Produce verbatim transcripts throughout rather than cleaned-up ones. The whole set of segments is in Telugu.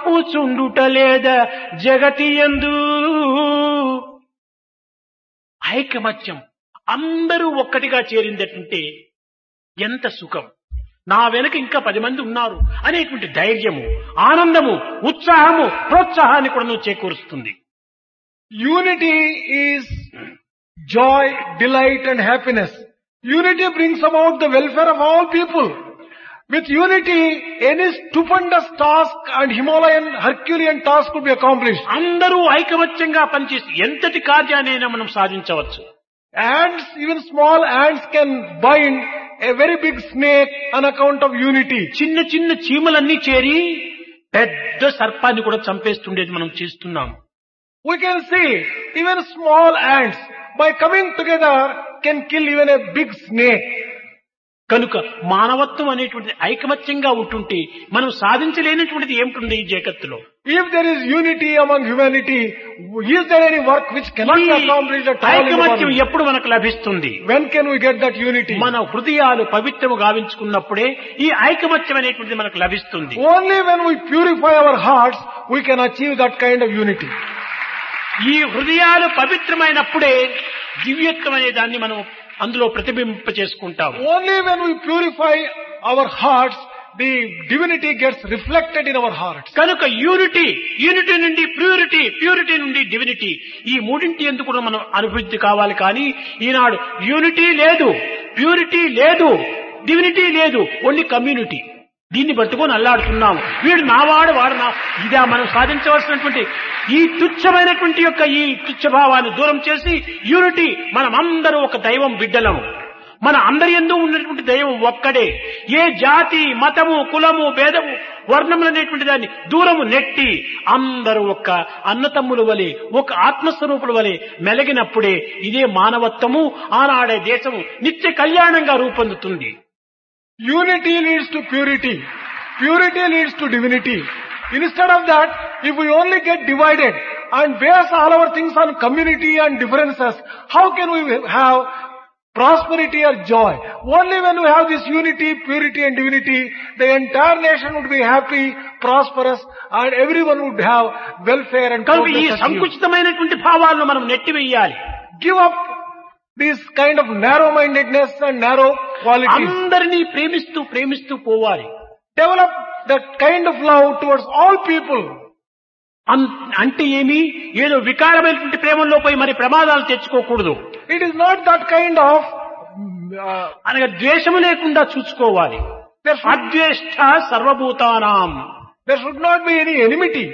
తప్పుచుండుట లేద జగతి యందు. ఐకమత్యం అందరూ ఒక్కటిగా చేరిందంటే ఎంత సుఖం. నా వెనుక ఇంకా పది మంది ఉన్నారు అనేటువంటి ధైర్యము, ఆనందము, ఉత్సాహము, ప్రోత్సాహాన్ని కూడా నువ్వు చేకూరుస్తుంది. Unity is joy, delight and happiness. Unity brings about the welfare of all people. With unity, any stupendous task and Himalayan, Herculean task could be accomplished. అందరూ ఐకమత్యంగా పనిచేసి ఎంతటి కార్యాన్నైనా మనం సాధించవచ్చు. Ants, even small ants can bind a very big snake on account of unity. చిన్న చిన్న చీమలన్నీ చేరి పెద్ద సర్పాన్ని కూడా చంపేస్తుండేది మనం చేస్తున్నాం. We can see even small ants by coming together can kill even a big snake. కనుక మానవత్వం అనేటువంటిది ఐకమత్యంగా ఉంటుంటే మనం సాధించలేనటువంటిది ఏమిటి ఈ జగత్తులో? If there is unity among humanity, is there any work which cannot be accomplished at all in the ఐకమత్యం world? ఎప్పుడు మనకు లభిస్తుంది? When can we get that unity? మన హృదయాలు పవిత్రము గావించుకున్నప్పుడే ఈ ఐకమత్యం అనేటువంటిది మనకు లభిస్తుంది. Only when we purify our hearts, we can achieve that kind of unity. ఈ హృదయాలు పవిత్రమైనప్పుడే దివ్యత్వం అనే దాన్ని మనం అందులో ప్రతిబింబ చేసుకుంటాం. Only when we purify our hearts, the divinity gets reflected in our hearts. కనుక యూనిటీ, యూనిటీ నుండి ప్యూరిటీ, ప్యూరిటీ నుండి డివినిటీ, ఈ మూడింటి ఎందుకు కూడా మనం అభివృద్ధి కావాలి. కానీ ఈనాడు యూనిటీ లేదు, ప్యూరిటీ లేదు, డివినిటీ లేదు, ఓన్లీ కమ్యూనిటీ. దీన్ని పట్టుకొని అల్లాడుతున్నాము. వీడు నావాడు, వాడు నా, ఇదా మనం సాధించవలసినటువంటి ఈ తుచ్చమైనటువంటి యొక్క ఈ తుచ్చభావాన్ని దూరం చేసి యూనిటీ, మనం అందరూ ఒక దైవం బిడ్డలము. మన అందరి యందు ఉన్నటువంటి దైవం ఒక్కడే. ఏ జాతి, మతము, కులము, భేదము, వర్ణములు అనేటువంటి దాన్ని దూరము నెట్టి అందరూ ఒక అన్నతమ్ముల వలె, ఒక ఆత్మస్వరూపుల వలె మెలగినప్పుడే ఇదే మానవత్వము, ఆనాడే దేశము నిత్య కళ్యాణంగా రూపొందుతుంది. Unity leads to purity. Purity leads to divinity. Instead of that, if we only get divided and base all our things on community and differences, how can we have prosperity or joy? Only when we have this unity, purity and divinity, the entire nation would be happy, prosperous and everyone would have welfare and కనుక ఈ progress. సంకుచితమైనటువంటి భావాలను మనం నెట్టివేయాలి. Give up this kind of narrow-mindedness and narrow qualities. అందరినీ ప్రేమిస్తూ ప్రేమిస్తూ పోవాలి. Develop that kind of love towards all people. అంటే ఏమి, ఏదో వికారమైనటువంటి ప్రేమల్లో పోయి మరి ప్రమాదాలు తెచ్చుకోకూడదు. It is not that kind of uh, అనగా ద్వేషము లేకుండా చూసుకోవాలి. అద్వేష్ట సర్వభూతానాం. There should not be any enmity.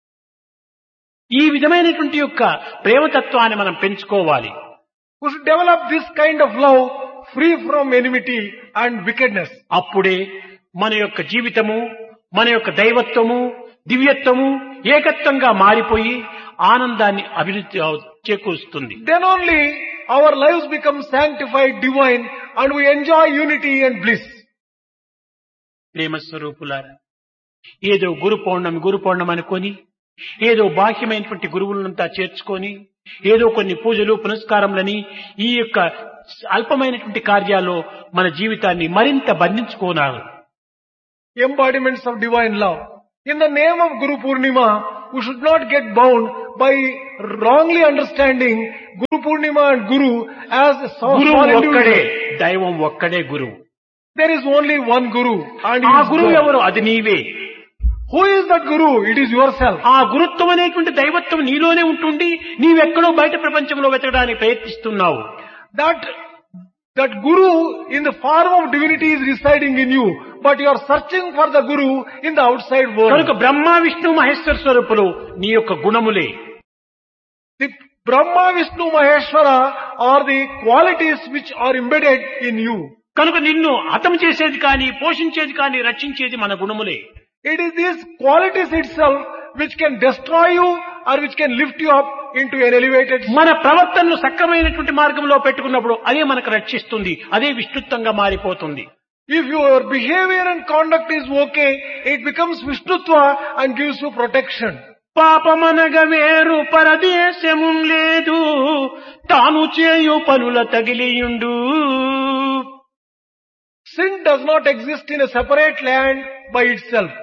ఈ విధమైనటువంటి యొక్క ప్రేమతత్వాన్ని మనం పెంచుకోవాలి. We should develop this kind of love free from enmity and wickedness. అప్పుడే మన యొక్క జీవితము, మన యొక్క దైవత్వము, దివ్యత్వము ఏకత్వంగా మారిపోయి ఆనందాన్ని అభివృద్ధి చేకూరుస్తుంది. Then only our lives become sanctified, divine and we enjoy unity and bliss. ప్రేమ స్వరూపులారా, ఏదో గురు పౌర్ణమి గురు పౌర్ణమి అనుకొని ఏదో బాహ్యమైనటువంటి గురువులంతా చేర్చుకొని ఏదో కొన్ని పూజలు పునస్కారములని ఈ యొక్క అల్పమైనటువంటి కార్యాల్లో మన జీవితాన్ని మరింత బంధించుకోనారు. Embodiments of divine love. In the name of Guru Purnima, we should not get bound by wrongly understanding Guru Purnima and Guru as a small గురువు ఒక్కడే, individual. దైవం ఒక్కడే గురువు. There is only one Guru and he ఆ is గురువు God. ఎవరు? అది నీవే. Who is that Guru? It is yourself. ఆ గురుత్వం అనేటువంటి దైవత్వం నీలోనే ఉంటుండి నీవెక్కడో బయట ప్రపంచంలో వెతకడానికి ప్రయత్నిస్తున్నావు. That that Guru in the form of divinity is residing in you, but you are searching for the Guru in the outside world. కనుక బ్రహ్మ విష్ణు మహేశ్వర స్వరూపులు నీ యొక్క గుణములే. The Brahma, Vishnu, Maheshwara are the qualities which are embedded in you. కనుక నిన్ను హతం చేసేది కానీ పోషించేది కానీ రక్షించేది మన గుణములే. It is these qualities itself which can destroy you or which can lift you up into an elevated state. మన ప్రవర్తనను సక్రమైనటువంటి మార్గంలో పెట్టుకున్నప్పుడు అదే మనకు రక్షిస్తుంది, అదే విష్ణుత్వంగా మారిపోతుంది. If your behavior and conduct is okay, it becomes Vishnutva and gives you protection. పాపమనగ వేరు పరదేశము లేదు, తాను చేయు పనుల తగిలియుండు. Sin does not exist in a separate land by itself.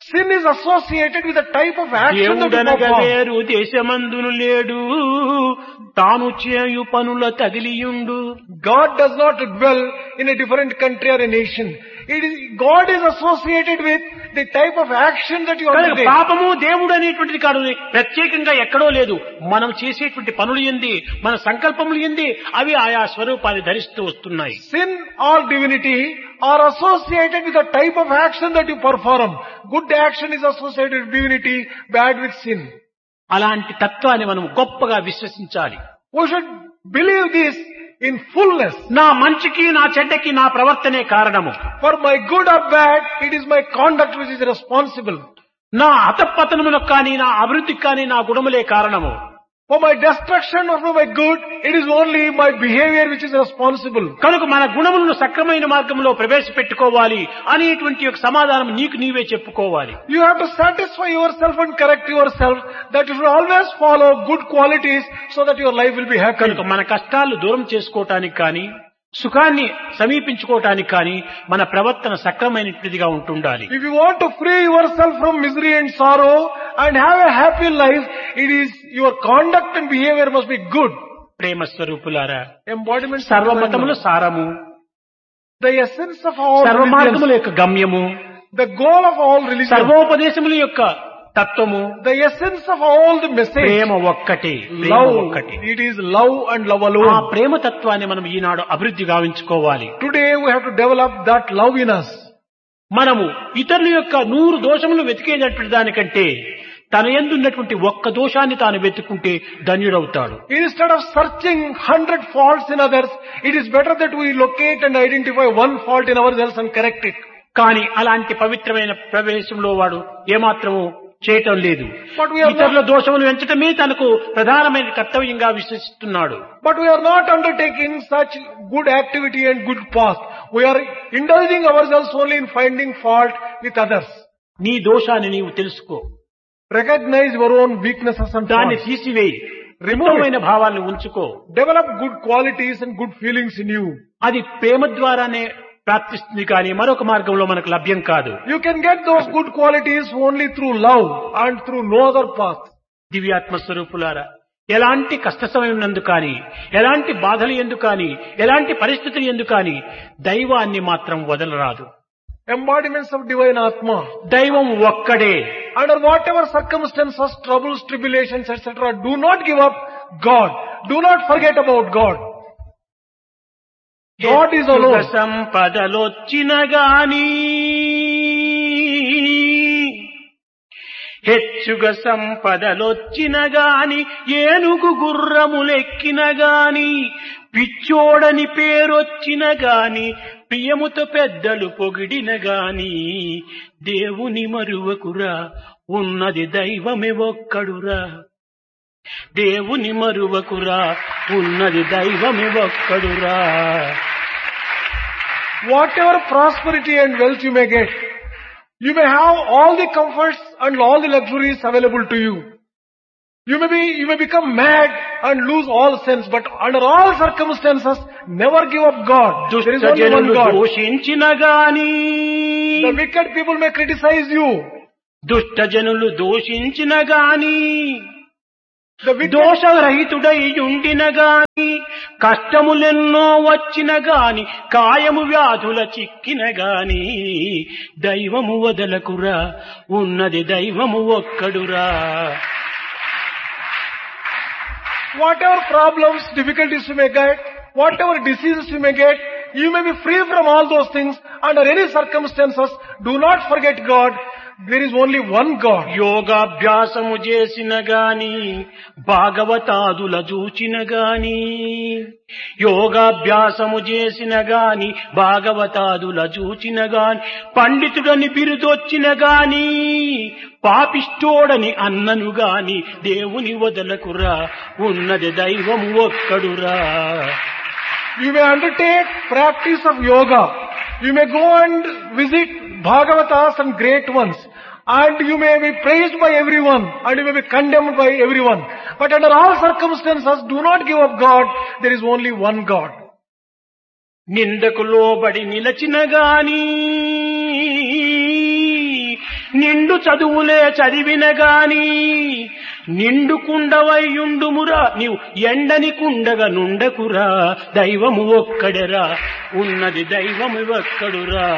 Sin is associated with the type of action that you దేవుడనగా perform. వేరు దేశమందును లేడు తాను చేయు పనుల తగిలియుండు. God does not dwell in a different country or a nation. It is, God is associated with the type of action that you కనుక undertake. పాపము దేవుడు అనేటువంటిది కాదు, ప్రత్యేకంగా ఎక్కడో లేదు. మనం చేసేటువంటి పనులు ఏంది, మన సంకల్పములు ఏంది, అవి ఆయా స్వరూపాన్ని ధరిస్తూ వస్తున్నాయి. Sin or divinity are associated with the type of action that you perform. Good action is associated with divinity, bad with sin. అలాంటి తత్వాన్ని మనం గొప్పగా విశ్వసించాలి. We should believe this in fullness. నా మంచికి నా చెడ్డకి నా ప్రవర్తనే కారణము. For my good or bad, it is my conduct which is responsible. నా అతపతనములకు కానీ నా అభివృద్ధికి కానీ నా గుణములే కారణము. For my destruction or for my good, it is only my behavior which is responsible. కనుక మన గుణములను సక్రమైన మార్గంలో ప్రవేశపెట్టుకోవాలి అనేటువంటి ఒక సమాధానం నీకు నీవే చెప్పుకోవాలి. You have to satisfy yourself and correct yourself that you should always follow good qualities so that your life will be happy. కనుక మన కష్టాలు దూరం చేసుకోవటానికి కానీ సుఖాన్ని సమీపించుకోవటానికి కానీ మన ప్రవర్తన సక్రమైనటువంటిదిగా ఉంటుండాలి. If you want to free yourself from misery and sorrow and have a happy life, it is your conduct and behavior must be good. ప్రేమ స్వరూపులారా, Embodiment of సర్వమతముల divine love. సారము, The essence of all సర్వమార్గముల religions, యొక్క గమ్యము, the goal of all religions, సర్వోపదేశముల యొక్క తత్వము, the essence of all the message, ప్రేమ ఒక్కటే, ప్రేమ love. ఒక్కటే. It is love and love ఆ alone. ప్రేమ తత్వాన్ని మనం ఈనాడు అభివృద్ధి గావించుకోవాలి. Today we have to develop that love in us. మనము ఇతరుల యొక్క నూరు దోషములు వెతికేటటువంటి దానికంటే తన యందు ఉన్నటువంటి ఒక్క దోషాన్ని తాను వెతుక్కుంటే ధన్యుడవుతాడు. Instead of searching hundred faults in others, it is better that we locate and identify one fault in ourselves and correct it. కానీ అలాంటి పవిత్రమైన ప్రవేశంలో వాడు ఏమాత్రము చేయటం లేదు. But we are ఇతరుల not, దోషములు ఎంచటమే తనకు ప్రధానమైన కర్తవ్యంగా విశ్వసిస్తున్నాడు. but we are not undertaking such good activity and good path. We are indulging ourselves only in finding fault with others. నీ దోషాన్ని నీవు తెలుసుకో, Recognize your own weaknesses and దాన్ని faults. తీసివేయి, Remove it. ఉత్తమమైన భావాలను ఉంచుకో. Develop good qualities and good feelings in you. అది ప్రేమ ద్వారానే ప్రాప్తిస్తుంది కానీ మరొక మార్గంలో మనకు లభ్యం కాదు. You can get those good qualities only through love and through no other path. దివ్యాత్మ స్వరూపులారా, ఎలాంటి కష్ట సమయం నందు కానీ, ఎలాంటి బాధలు ఎందు కానీ, ఎలాంటి పరిస్థితులు ఎందు కానీ దైవాన్ని మాత్రం వదలరాదు. Embodiments of divine Atma. దైవం ఒక్కడే. Under whatever circumstances, troubles, tribulations, et cetera, do not give up God. Do not forget about God. God is హెచ్చుగ alone. సంపదలొచ్చిన గాని హెచ్చుగ సంపదలొచ్చిన గాని ఏనుగు గుర్రములెక్కిన గాని పిచ్చోడని పేరొచ్చిన గాని ప్రియముతో పెద్దలు పొగిడిన గాని దేవుని మరువకురా, ఉన్నది దైవమే ఒక్కడురా. దేవుని మరువకురా, ఉన్నది దైవమే ఒక్కడురా. Whatever prosperity and wealth you may get, you may have all the comforts and all the luxuries available to you. You may be, you may become mad and lose all sense, but under all circumstances, never give up God. There is దుష్ట only one జనులు God. దోషించిన గాని The wicked people may criticize you. దుష్ట జనులు దోషించిన గాని The wicked, దోషరహితుడై ఉండిన గాని కష్టములెన్నో వచ్చిన గాని కాయము వ్యాధుల చిక్కిన గాని దైవము వదలకురా, ఉన్నది దైవము ఒక్కడురా. whatever problems, difficulties you may get, whatever diseases you may get, you may be free from all those things. Under any circumstances, do not forget God. There is only one God. యోగాభ్యాసము చేసిన గాని భాగవతాదుల చూచిన గాని యోగాభ్యాసము చేసిన గాని భాగవతాదుల చూచిన గాని పండితుడని బిరుదొచ్చిన గాని పాపిష్టోడని అన్నను గాని దేవుని వదలకురా, ఉన్నది దైవము ఒక్కడురా. You may undertake practice of yoga. You may go and visit Bhagavatas and great ones. And you may be praised by everyone. And you may be condemned by everyone. But under all circumstances, do not give up God. There is only one God. నిందకు లోబడి నిలచిన గాని నిండు చదువులే చదివిన గాని నిండు కుండవయ్యుండుమురా నీవు ఎండని కుండగా నుండకురా దైవము ఒక్కడెరా ఉన్నది దైవము ఒక్కడురా.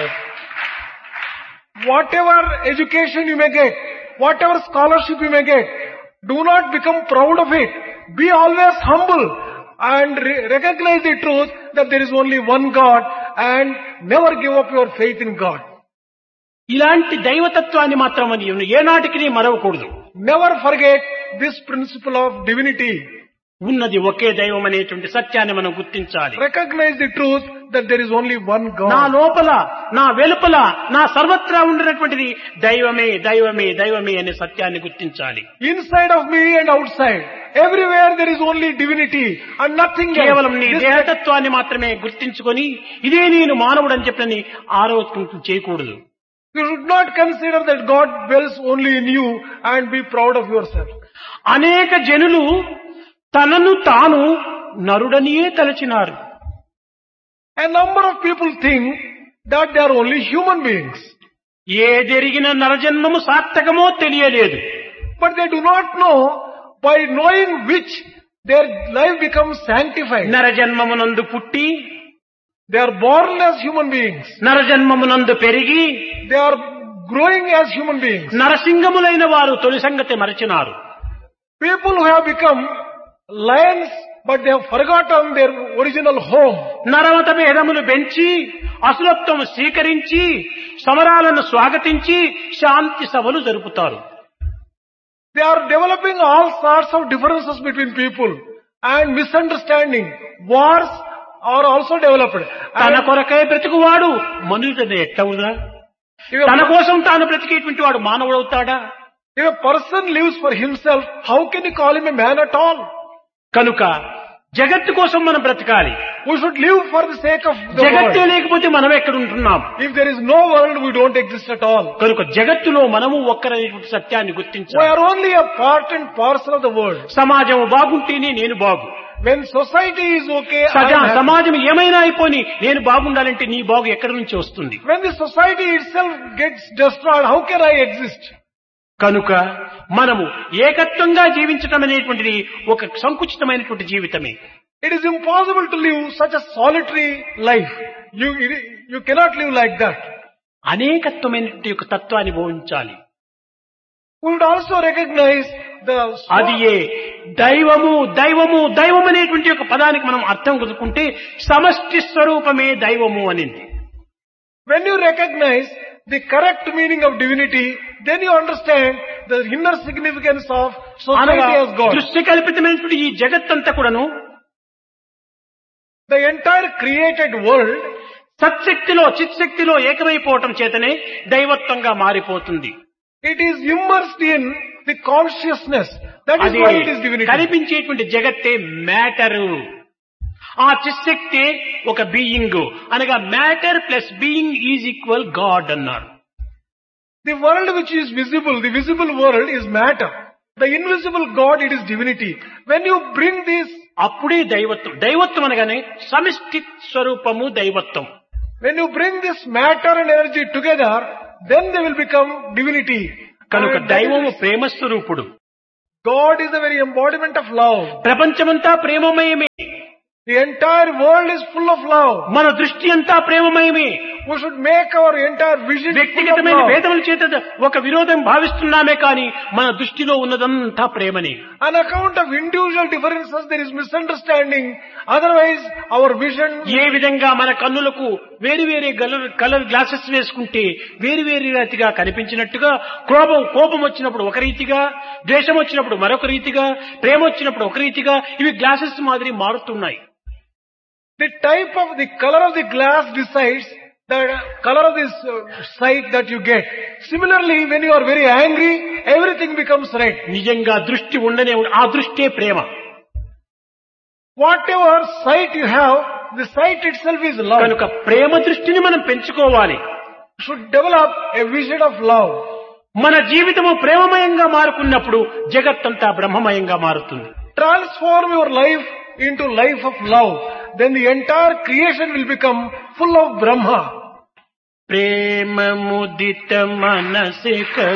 Whatever education you may get, whatever scholarship you may get, do not become proud of it. Be always humble and re- recognize the truth that there is only one God and never give up your faith in God. ఇలాంటి దైవతత్వాన్ని మాత్రం ఏనాటికి మరవకూడదు. Never forget this principle of divinity. ఉన్నది ఒకే దైవం అనేటువంటి సత్యాన్ని మనం గుర్తించాలి. Recognize the truth that there is only one నా God. లోపల నా వెలుపల నా సర్వత్రా ఉండినటువంటిది దైవమే దైవమే దైవమే అనే సత్యాన్ని గుర్తించాలి. Inside of me and outside, everywhere there is only divinity and nothing else. కేవలం నీ This- దేహతత్వాన్ని మాత్రమే గుర్తించుకొని ఇదే నేను మానవుడు అని చెప్పని ఆరోపణ చేయకూడదు. You should not consider that God dwells only in you and be proud of yourself. అనేక జనులు తనను తాను నరుడనియే తలచినారు. A number of people think that they are only human beings, ఏ జరిగిన నరజన్మము సార్థకమో తెలియలేదు. but they do not know by knowing which their life becomes sanctified. నరజన్మమునందు పుట్టి They are born as human beings. నరజన్మమునందు పెరిగి They are growing as human beings. నరసింగములైన వారు తొలి సంగతి మరచినారు. People who have become lions, but they have forgotten their original home. నరమత భేదములు పెంచి అసురత్వము స్వీకరించి సమరాలను స్వాగతించి శాంతి సభలు జరుపుతారు. They are developing all sorts of differences between people and misunderstanding. Wars are also developed. తన And కొరకై బ్రతుకువాడు మనుషుడు ఎట్లవుదా? if తన a, కోసం తాను బ్రతికేటువంటి వాడు మానవుడవుతాడా? if a person lives for himself, how can you call him a man at all? కనుక జగత్తు కోసం మనం బ్రతకాలి. We should live for the sake of the జగత్తే world. లేకపోతే మనం ఎక్కడ ఉంటున్నాం? If there is no world, we don't exist at all. కనుక జగత్తులో మనము ఒక్కరనేటువంటి సత్యాన్ని We గుర్తించాలి. are only a part and parcel of the world. సమాజం బాగుంటేనే నేను బాగు. When society is okay, I సజా am happy. సమాజం ఏమైనా అయిపోని నేను బాగుండాలంటే నీ బాగు ఎక్కడి నుంచి వస్తుంది? When the society itself gets destroyed, how can I exist? కనుక మనము ఏకత్వంగా జీవించటం అనేటువంటిది ఒక సంకుచితమైనటువంటి జీవితమే. It is impossible to live such a solitary life. You, you cannot live like that. అనేకత్వమైనటువంటి ఒక తత్వాన్ని బోధించాలి. We would also recognize the అది ఏ దైవము దైవము దైవం అనేటువంటి ఒక పదానికి మనం అర్థం కుదుకుంటే సమష్టి స్వరూపమే దైవము అనింది. when you recognize the correct meaning of divinity, then you understand the inner significance of society as God. దృష్టి కల్పితమైనటువంటి ఈ జగత్తంతా కూడాను The entire created world సత్శక్తిలో చిత్శక్తిలో ఏకమైపోవటం చేతనే దైవత్వంగా మారిపోతుంది. it is immersed in the consciousness. That is అది why it is divinity. కనిపించేటువంటి జగత్తే మ్యాటరు. ఆ చిత్శక్తి ఒక బీయింగ్ అనగా matter plus being is equal God అన్నారు. The world which is visible, the visible world is matter. The invisible God, it is divinity. When you bring this, అప్పుడే దైవత్వం. దైవత్వం అనగానే సమిష్టి స్వరూపము దైవత్వం. when you bring this matter and energy together, then they will become divinity. కనుక And that దైవము is- ప్రేమ స్వరూపుడు. God is the very embodiment of love. ప్రపంచమంతా ప్రేమమయమే. The entire world is full of love. మన దృష్టి అంతా ప్రేమమయమే. We should make our entire vision full of వ్యక్తిగతమైన love. భేదముల చేత ఒక విరోధం భావిస్తున్నామే కానీ మన దృష్టిలో ఉన్నదంతా ప్రేమనే. On account of individual differences, there is misunderstanding. Otherwise, our vision. ఏ విధంగా మన కన్నులకు వేరు వేరే కలర్ కలర్ గ్లాసెస్ వేసుకుంటే వేరు వేరు రీతిగా కనిపించినట్టుగా కోపం కోపం వచ్చినప్పుడు ఒక రీతిగా, ద్వేషం వచ్చినప్పుడు మరొక రీతిగా, ప్రేమ వచ్చినప్పుడు ఒక రీతిగా ఇవి గ్లాసెస్ మాదిరి మారుతున్నాయి. The type of the color of the glass decides the color of this uh, sight that you get. Similarly, when you are very angry, everything becomes red. నిజంగా దృష్టి ఉండనే ఉండ- ఆ దృష్టే ప్రేమ. Whatever sight you have, the sight itself is love. కనుక ప్రేమ దృష్టిని మనం పెంచుకోవాలి. Should develop a vision of love. మన జీవితము ప్రేమమయంగా మారుకున్నప్పుడు జగత్తంతా బ్రహ్మమయంగా మారుతుంది. Transform your life into life of love. Then the entire creation will become full of Brahma. ప్రేమ ముదిత మనసే